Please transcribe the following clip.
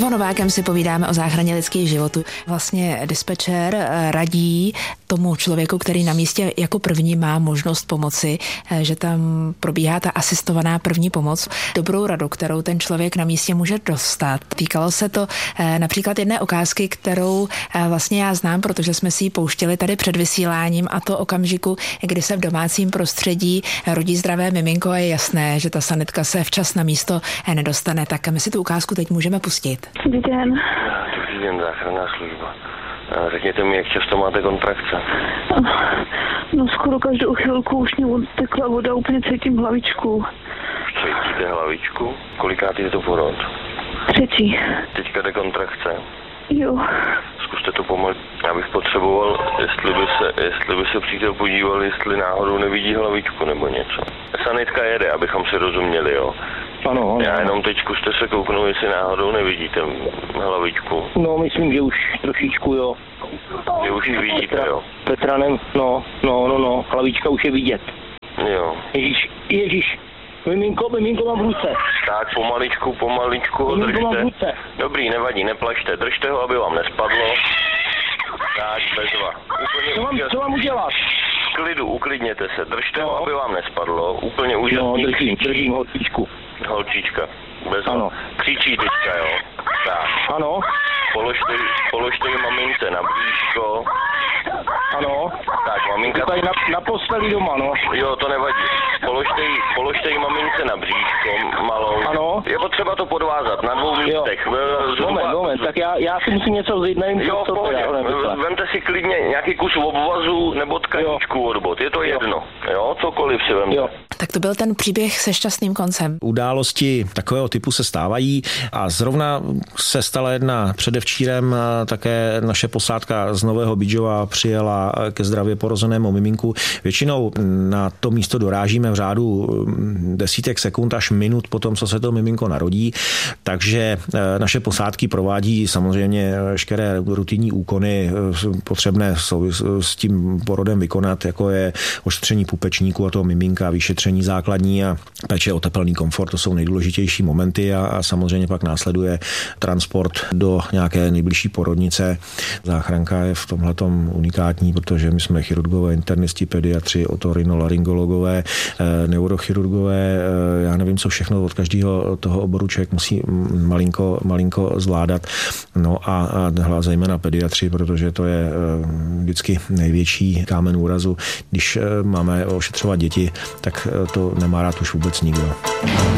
Ivo Novákem si povídáme o záchraně lidských životů. Vlastně dispečer radí tomu člověku, který na místě jako první má možnost pomoci, že tam probíhá ta asistovaná první pomoc. Dobrou radu, kterou ten člověk na místě může dostat. Týkalo se to například jedné ukázky, kterou vlastně já znám, protože jsme si ji pouštěli tady před vysíláním, a to okamžiku, kdy se v domácím prostředí rodí zdravé miminko a je jasné, že ta sanitka se včas na místo nedostane. Tak my si tu ukázku teď můžeme pustit. Dobrý den. Dobrý den, záchranná služba. Řekněte mi, jak často máte kontrakce? No skoro každou chvilku už mě odtekla voda, úplně cítím hlavičku. Cítíte hlavičku? Kolikátý je to porod? 3. Teďka jde kontrakce? Jo. Zkuste to pomalu. Já bych potřeboval, jestli by se přítel podíval, jestli náhodou nevidí hlavičku nebo něco. Sanitka jede, abychom si rozuměli, jo. Ano. Já jenom teď zkuste se kouknout, jestli náhodou nevidíte hlavičku. No, myslím, že už trošičku, jo. Že už ji vidíte, jo. Petranem, no, hlavička už je vidět. Jo. Ježíš. Miminko mám v ruce. Tak, pomaličku ho držte. Dobrý, nevadí, neplašte. Držte ho, aby vám nespadlo. Tak, bezva. Co mám udělat? V klidu, uklidněte se. Držte ho, aby vám nespadlo. Úplně úžasný. No, držím holčičku. Holčička. Bezva. Ano. Křičí teďka, jo. Tak. Ano. Položte ji mamince na bříško. Ano. Tak, maminka... Tady na posteli doma, no. Jo, to nevadí. Položte ji mamince na bříško, malou. Ano. Je potřeba to podvázat na 2 místech. Moment, tak já si musím něco vzít, nevím, jo, v pohodě. Vemte si klidně nějaký kus obvazu nebo tkaničku od bot. Je to jedno. Jo, cokoliv si vemte. Jo. Tak to byl ten příběh se šťastným koncem. Události takového typu se stávají a zrovna se stala jedna předevčírem. Také naše posádka z Nového Bydžova přijela ke zdravě porozenému miminku. Většinou na to místo dorážíme v řádu desítek sekund až minut po tom, co se to miminko narodí. Takže naše posádky provádí samozřejmě veškeré rutinní úkony potřebné s tím porodem vykonat, jako je ošetření pupečníku a toho miminka, vyšetření základní a péče o tepelný komfort. To jsou nejdůležitější momenty a samozřejmě pak následuje transport do nějaké nejbližší porodnice. Záchranka je v tomhletom unikátní, protože my jsme chirurgové, internisti, pediatři, otorinolaryngologové, neurochirurgové, já nevím, co všechno od každého toho oboru člověk musí malinko zvládat. No a zejména pediatři, protože to je vždycky největší kámen úrazu. Když máme ošetřovat děti, tak to nemá rád už vůbec nikdo.